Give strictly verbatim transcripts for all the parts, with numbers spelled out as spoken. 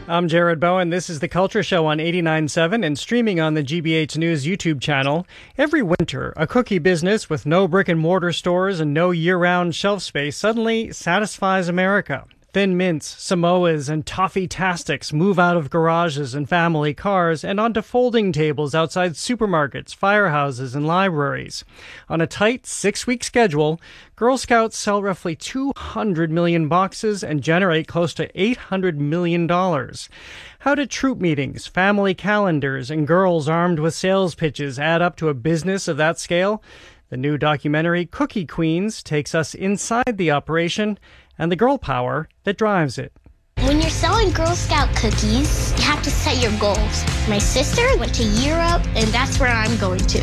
I'm Jared Bowen. This is The Culture Show on eighty-nine point seven and streaming on the G B H News YouTube channel. Every winter, a cookie business with no brick-and-mortar stores and no year-round shelf space suddenly satisfies America. Thin Mints, Samoas, and Toffee-tastics move out of garages and family cars and onto folding tables outside supermarkets, firehouses, and libraries. On a tight six-week schedule, Girl Scouts sell roughly two hundred million boxes and generate close to eight hundred million dollars. How do troop meetings, family calendars, and girls armed with sales pitches add up to a business of that scale? The new documentary, Cookie Queens, takes us inside the operation and the girl power that drives it. When you're selling Girl Scout cookies, you have to set your goals. My sister went to Europe, and that's where I'm going to.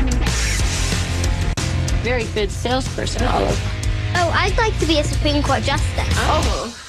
Very good salesperson, Olive. Oh, I'd like to be a Supreme Court justice. Oh.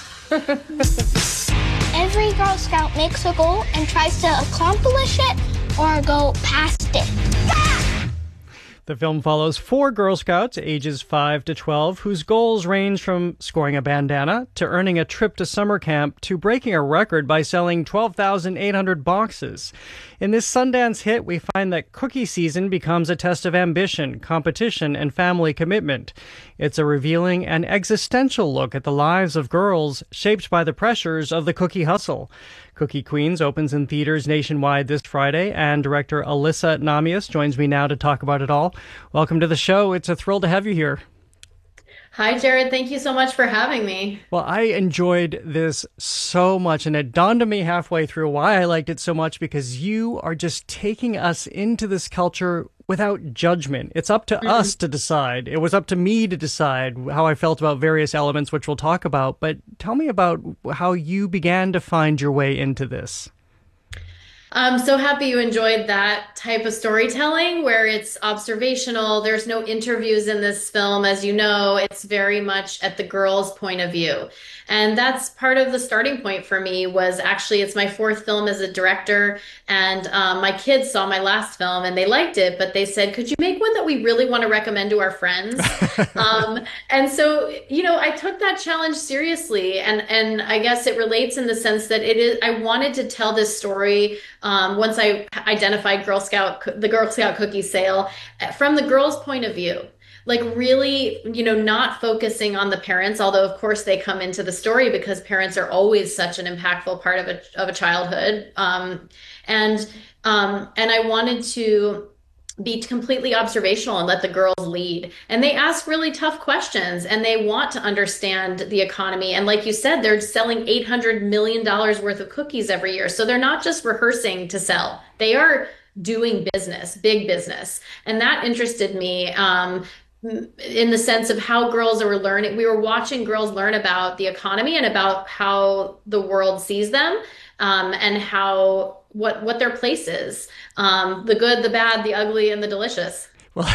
Every Girl Scout makes a goal and tries to accomplish it or go past it. Ah! The film follows four Girl Scouts, ages five to twelve, whose goals range from scoring a bandana to earning a trip to summer camp to breaking a record by selling twelve thousand eight hundred boxes. In this Sundance hit, we find that cookie season becomes a test of ambition, competition, and family commitment. It's a revealing and existential look at the lives of girls shaped by the pressures of the cookie hustle. Cookie Queens opens in theaters nationwide this Friday, and director Alyssa Namias joins me now to talk about it all. Welcome to the show. It's a thrill to have you here. Hi, Jared. Thank you so much for having me. Well, I enjoyed this so much, and it dawned on me halfway through why I liked it so much, because you are just taking us into this culture without judgment. It's up to mm-hmm. us to decide. It was up to me to decide how I felt about various elements, which we'll talk about. But tell me about how you began to find your way into this. I'm so happy you enjoyed that type of storytelling where it's observational. There's no interviews in this film. As you know, it's very much at the girl's point of view. And that's part of the starting point for me. Was actually, it's my fourth film as a director. And um, my kids saw my last film and they liked it, but they said, could you make one that we really want to recommend to our friends? um, and so, you know, I took that challenge seriously. And, and I guess it relates in the sense that it is, I wanted to tell this story Um, once I identified Girl Scout, the Girl Scout cookie sale from the girl's point of view, like really, you know, not focusing on the parents, although of course they come into the story because parents are always such an impactful part of a, of a childhood. Um, and, um, and I wanted to be completely observational and let the girls lead. And they ask really tough questions and they want to understand the economy. And like you said, they're selling eight hundred million dollars worth of cookies every year. So they're not just rehearsing to sell. They are doing business, big business. And that interested me. Um, in the sense of how girls are learning. We were watching girls learn about the economy and about how the world sees them, um, and how what what their place is, um, the good, the bad, the ugly, and the delicious. Well,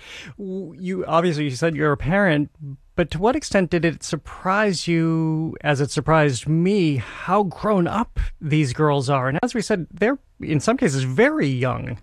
you obviously you said you're a parent, but to what extent did it surprise you, as it surprised me, how grown up these girls are? And as we said, they're in some cases very young.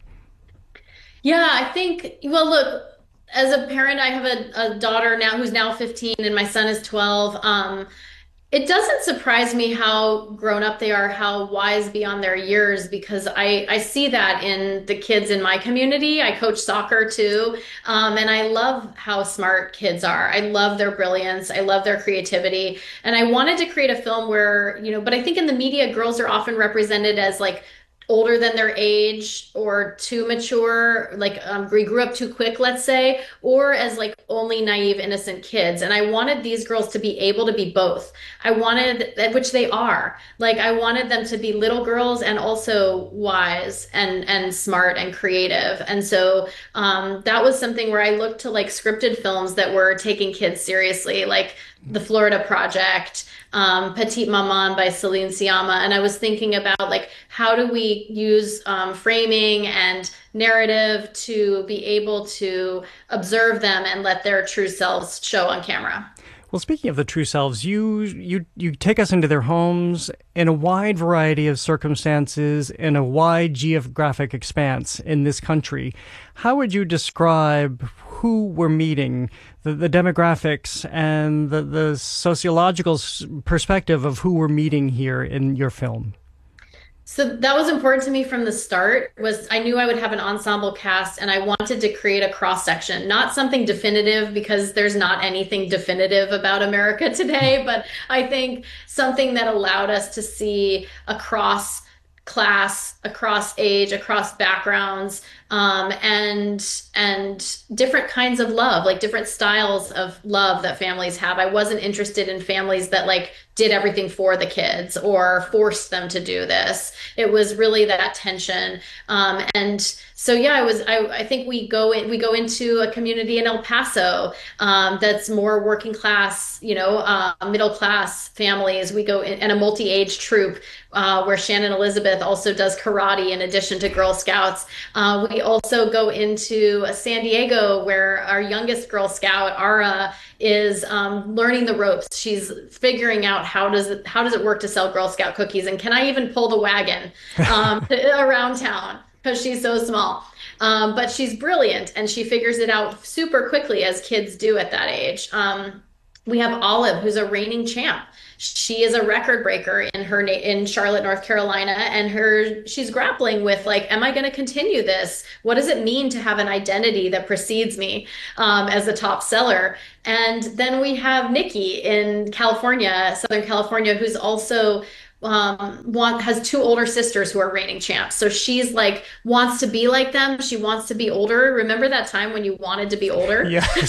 Yeah, I think. Well, look. As a parent, I have a, a daughter now who's now fifteen and my son is twelve. Um, it doesn't surprise me how grown up they are, how wise beyond their years, because I, I see that in the kids in my community. I coach soccer too. Um, and I love how smart kids are. I love their brilliance. I love their creativity. And I wanted to create a film where, you know, but I think in the media, girls are often represented as like older than their age or too mature, like um, we grew up too quick, let's say, or as like only naive, innocent kids. And I wanted these girls to be able to be both. I wanted, which they are, like I wanted them to be little girls and also wise and, and smart and creative. And so um, that was something where I looked to like scripted films that were taking kids seriously, like The Florida Project, um, Petite Maman by Celine Sciamma. And I was thinking about like, how do we use um, framing and narrative to be able to observe them and let their true selves show on camera? Well, speaking of the true selves, you you you take us into their homes in a wide variety of circumstances in a wide geographic expanse in this country. How would you describe who we're meeting, the, the demographics and the, the sociological perspective of who we're meeting here in your film? So that was important to me from the start was I knew I would have an ensemble cast and I wanted to create a cross section, not something definitive because there's not anything definitive about America today, but I think something that allowed us to see across class, across age, across backgrounds, um, and and different kinds of love, like different styles of love that families have. I wasn't interested in families that like did everything for the kids or forced them to do this. It was really that tension. Um, and so yeah, I was I, I think we go in, we go into a community in El Paso um, that's more working class, you know, uh, middle class families. We go in, and a multi-age troop uh, where Shannon Elizabeth also does karate in addition to Girl Scouts. Uh, we also go into San Diego where our youngest Girl Scout, Ara, is um, learning the ropes. She's figuring out how does it how does it work to sell Girl Scout cookies, and can I even pull the wagon um, around town because she's so small. Um, but she's brilliant, and she figures it out super quickly as kids do at that age. Um, we have Olive, who's a reigning champ. She is a record breaker in her in Charlotte, North Carolina, and her she's grappling with like, am I going to continue this? What does it mean to have an identity that precedes me um, as a top seller? And then we have Nikki in California, Southern California, who's also um one has two older sisters who are reigning champs. So she's like wants to be like them. She wants to be older. Remember that time when you wanted to be older? Yes.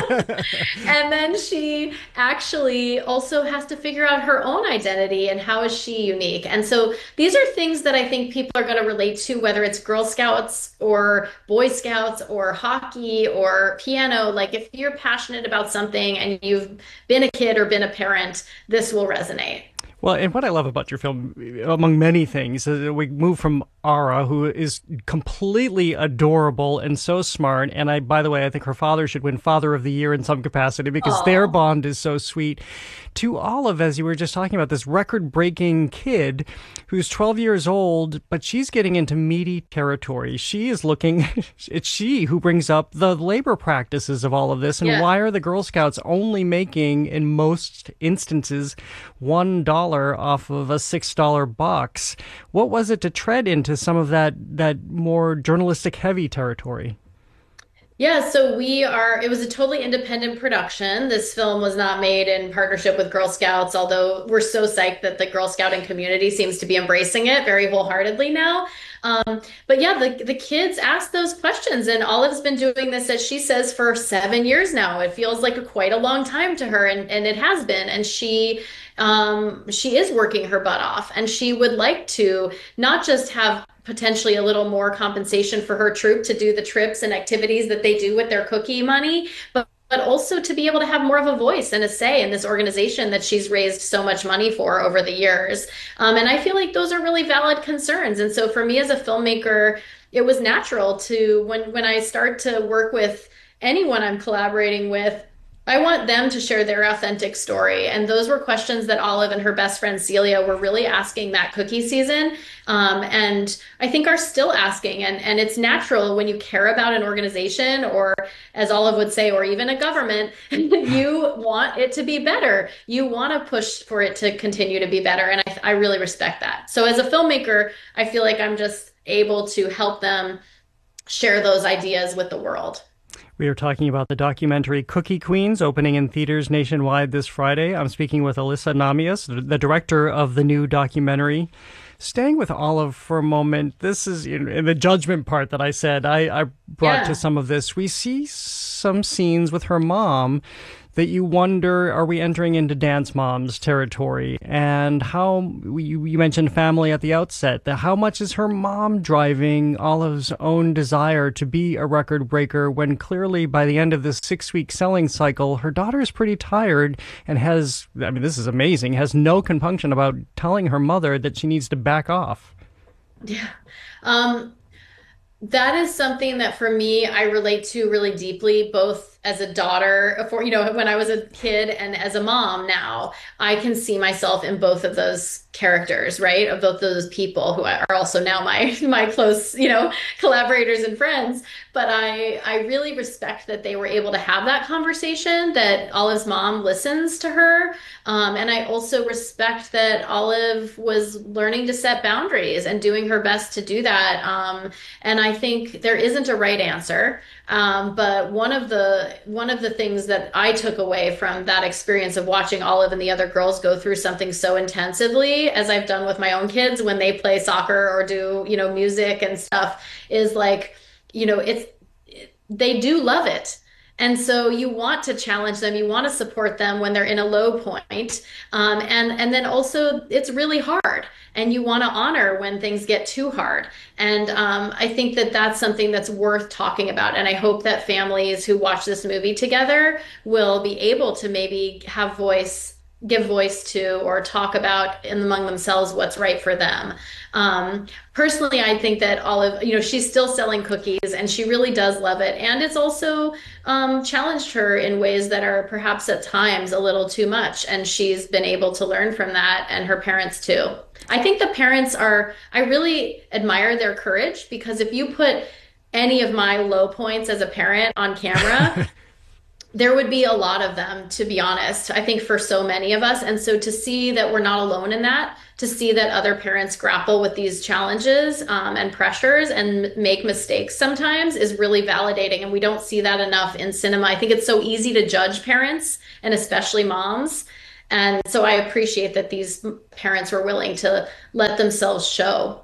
And then she actually also has to figure out her own identity and how is she unique. And so these are things that I think people are going to relate to, whether it's Girl Scouts or Boy Scouts or hockey or piano. Like if you're passionate about something and you've been a kid or been a parent, this will resonate. Well, and what I love about your film, among many things, is that we move from Ara, who is completely adorable and so smart. And I, by the way, I think her father should win Father of the Year in some capacity because Aww. Their bond is so sweet. To Olive, as you were just talking about, this record-breaking kid who's twelve years old, but she's getting into meaty territory. She is looking, it's she who brings up the labor practices of all of this. And yeah. why are the Girl Scouts only making, in most instances, one dollar off of a six dollar box? What was it to tread into some of that that more journalistic heavy territory? Yeah, so we are, it was a totally independent production. This film was not made in partnership with Girl Scouts, although we're so psyched that the Girl Scouting community seems to be embracing it very wholeheartedly now. Um, but yeah, the, the kids ask those questions, and Olive's been doing this, as she says, for seven years now. It feels like a, quite a long time to her, and, and it has been. And she um, she is working her butt off, and she would like to not just have potentially a little more compensation for her troop to do the trips and activities that they do with their cookie money, but but also to be able to have more of a voice and a say in this organization that she's raised so much money for over the years. Um, and I feel like those are really valid concerns. And so for me as a filmmaker, it was natural to, when when I start to work with anyone I'm collaborating with, I want them to share their authentic story. And those were questions that Olive and her best friend Celia were really asking that cookie season. Um, and I think are still asking. And, and it's natural when you care about an organization, or as Olive would say, or even a government, you want it to be better. You want to push for it to continue to be better. And I, I really respect that. So as a filmmaker, I feel like I'm just able to help them share those ideas with the world. We are talking about the documentary Cookie Queens, opening in theaters nationwide this Friday. I'm speaking with Alyssa Namias, the director of the new documentary. Staying with Olive for a moment, this is in the judgment part that I said I, I brought yeah. to some of this. We see some scenes with her mom that you wonder, are we entering into Dance Moms territory? And how, you, you mentioned family at the outset, that how much is her mom driving Olive's own desire to be a record breaker when clearly by the end of this six-week selling cycle, her daughter is pretty tired and has, I mean, this is amazing, has no compunction about telling her mother that she needs to back off. Yeah. Um, that is something that for me, I relate to really deeply, both as a daughter, for, you know, when I was a kid and as a mom now, I can see myself in both of those characters, right? Of both those people who are also now my my close, you know, collaborators and friends. But I I really respect that they were able to have that conversation, that Olive's mom listens to her. Um, and I also respect that Olive was learning to set boundaries and doing her best to do that. Um, and I think there isn't a right answer. Um, but one of the one of the things that I took away from that experience of watching Olive and the other girls go through something so intensively, as I've done with my own kids when they play soccer or do, you know, music and stuff, is like, you know, it's they do love it. And so you want to challenge them, you want to support them when they're in a low point. Um, and, and then also it's really hard and you want to honor when things get too hard. And um, I think that that's something that's worth talking about. And I hope that families who watch this movie together will be able to maybe have voice give voice to or talk about in among themselves what's right for them. Um, personally, I think that Olive, you know, she's still selling cookies and she really does love it. And it's also um, challenged her in ways that are perhaps at times a little too much. And she's been able to learn from that, and her parents too. I think the parents are, I really admire their courage, because if you put any of my low points as a parent on camera, there would be a lot of them, to be honest, I think, for so many of us. And so to see that we're not alone in that, to see that other parents grapple with these challenges um, and pressures and make mistakes sometimes is really validating. And we don't see that enough in cinema. I think it's so easy to judge parents, and especially moms. And so I appreciate that these parents were willing to let themselves show.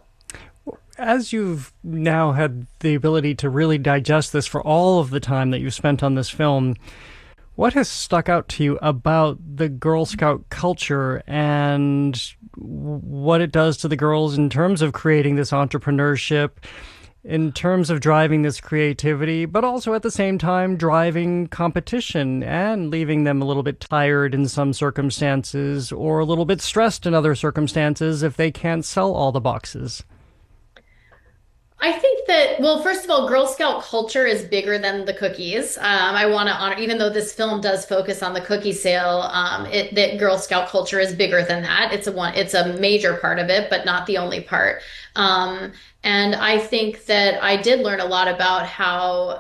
As you've now had the ability to really digest this for all of the time that you've spent on this film, what has stuck out to you about the Girl Scout culture and what it does to the girls in terms of creating this entrepreneurship, in terms of driving this creativity, but also at the same time driving competition and leaving them a little bit tired in some circumstances or a little bit stressed in other circumstances if they can't sell all the boxes? I think that, well, first of all, Girl Scout culture is bigger than the cookies. Um, I want to honor, even though this film does focus on the cookie sale, um, it, that Girl Scout culture is bigger than that. It's a one, it's a major part of it, but not the only part. Um, and I think that I did learn a lot about how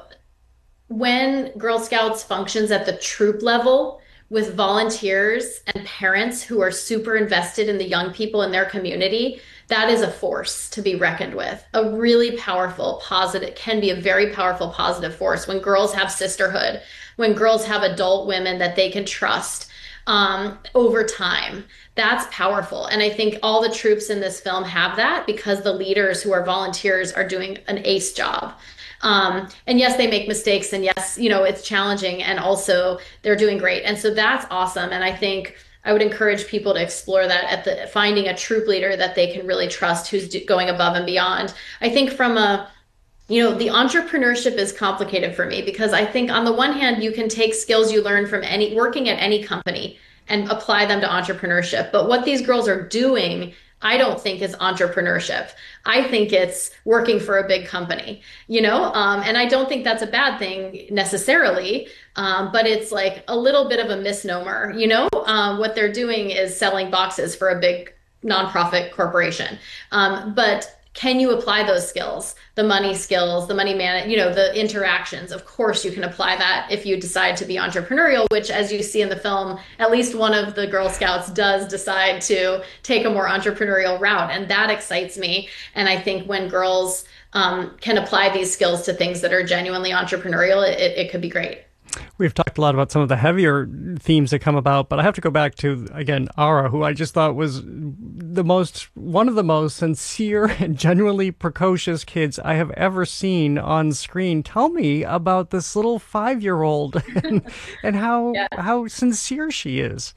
when Girl Scouts functions at the troop level, with volunteers and parents who are super invested in the young people in their community, that is a force to be reckoned with. A really powerful, positive, can be a very powerful, positive force when girls have sisterhood, when girls have adult women that they can trust um, over time. That's powerful. And I think all the troops in this film have that, because the leaders who are volunteers are doing an ace job. Um, and yes, they make mistakes, and yes, you know, it's challenging, and also they're doing great. And so that's awesome. And I think I would encourage people to explore that at the finding a troop leader that they can really trust, who's do, going above and beyond. I think from a, you know, the entrepreneurship is complicated for me, because I think on the one hand, you can take skills you learn from any working at any company and apply them to entrepreneurship. But what these girls are doing, I don't think is entrepreneurship. I think it's working for a big company, you know, um, and I don't think that's a bad thing necessarily, um, but it's like a little bit of a misnomer, you know. Um, what they're doing is selling boxes for a big nonprofit corporation. Um, but can you apply those skills, the money skills, the money man, you know, the interactions? Of course you can apply that if you decide to be entrepreneurial, which, as you see in the film, at least one of the Girl Scouts does decide to take a more entrepreneurial route. And that excites me. And I think when girls um, can apply these skills to things that are genuinely entrepreneurial, it, it could be great. We've talked a lot about some of the heavier themes that come about, but I have to go back to, again, Ara, who I just thought was the most, one of the most sincere and genuinely precocious kids I have ever seen on screen. Tell me about this little five-year-old and, and how yeah. how sincere she is.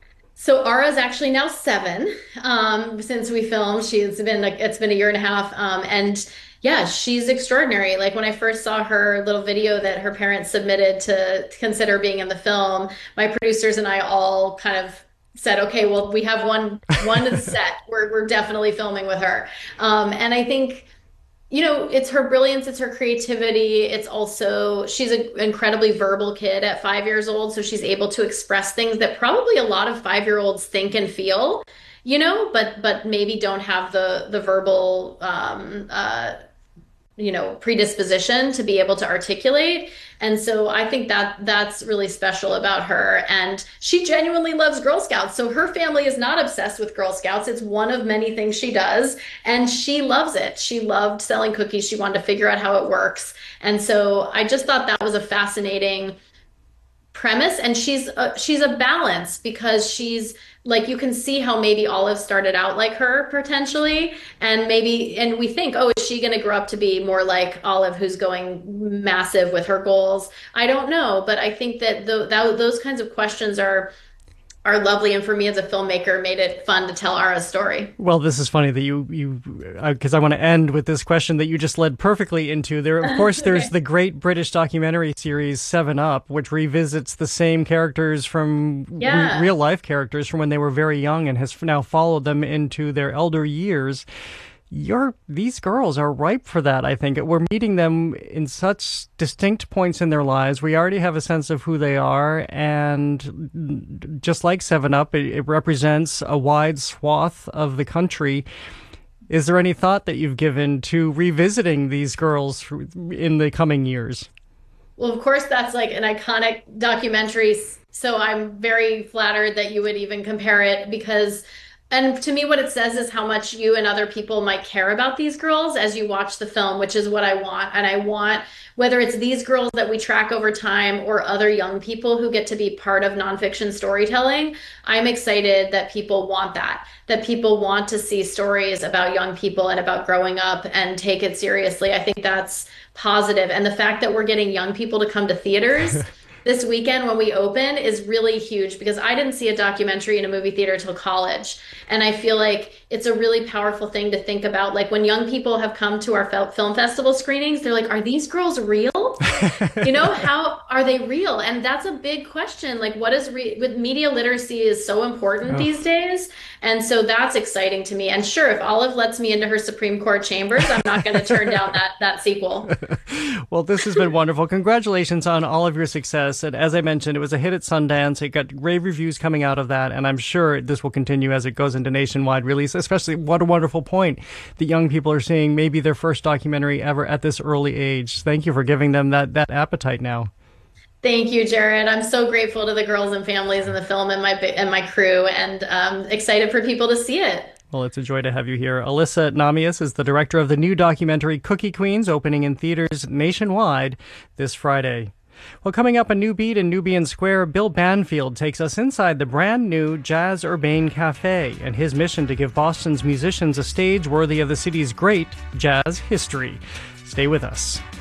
So Ara's actually now seven um, since we filmed. She's been like, it's been a year and a half, um, and yeah, she's extraordinary. Like when I first saw her little video that her parents submitted to consider being in the film, my producers and I all kind of said, okay, well, we have one one set. We're we're definitely filming with her. Um, and I think you know, it's her brilliance, it's her creativity. It's also, she's an incredibly verbal kid at five years old, so she's able to express things that probably a lot of five-year-olds think and feel, you know, but but maybe don't have the the verbal um, uh, you know, predisposition to be able to articulate. And so I think that that's really special about her. And she genuinely loves Girl Scouts. So her family is not obsessed with Girl Scouts. It's one of many things she does. And she loves it. She loved selling cookies. She wanted to figure out how it works. And so I just thought that was a fascinating premise. And she's a, she's a balance because she's like, you can see how maybe Olive started out like her potentially, and maybe, and we think, oh, is she going to grow up to be more like Olive, who's going massive with her goals? I don't know, but I think that, the, that those kinds of questions are are lovely, and for me as a filmmaker, made it fun to tell Ara's story. Well, this is funny that you you because uh, I want to end with this question that you just led perfectly into. There, of course, there's okay. the great British documentary series Seven Up, which revisits the same characters from yeah. re- real life characters from when they were very young and has now followed them into their elder years. You're, these girls are ripe for that, I think. We're meeting them in such distinct points in their lives. We already have a sense of who they are, and just like Seven Up, it, it represents a wide swath of the country. Is there any thought that you've given to revisiting these girls in the coming years? Well, of course, that's like an iconic documentary, so I'm very flattered that you would even compare it, because and to me, what it says is how much you and other people might care about these girls as you watch the film, which is what I want. And I want, whether it's these girls that we track over time or other young people who get to be part of nonfiction storytelling, I'm excited that people want that, that people want to see stories about young people and about growing up and take it seriously. I think that's positive. And the fact that we're getting young people to come to theaters this weekend when we open is really huge, because I didn't see a documentary in a movie theater till college. And I feel like it's a really powerful thing to think about. Like when young people have come to our film festival screenings, they're like, are these girls real? You know, how are they real? And that's a big question. Like what is re- with media literacy is so important oh. these days. And so that's exciting to me. And sure, if Olive lets me into her Supreme Court chambers, I'm not going to turn down that that sequel. Well, this has been wonderful. Congratulations on all of your success. And as I mentioned, it was a hit at Sundance. It got rave reviews coming out of that. And I'm sure this will continue as it goes into nationwide release, especially what a wonderful point that young people are seeing maybe their first documentary ever at this early age. Thank you for giving them that, that appetite now. Thank you, Jared. I'm so grateful to the girls and families in the film and my and my crew, and um, excited for people to see it. Well, it's a joy to have you here. Alyssa Nahmias is the director of the new documentary Cookie Queens, opening in theaters nationwide this Friday. Well, coming up, a new beat in Nubian Square, Bill Banfield takes us inside the brand new Jazz Urbane Cafe and his mission to give Boston's musicians a stage worthy of the city's great jazz history. Stay with us.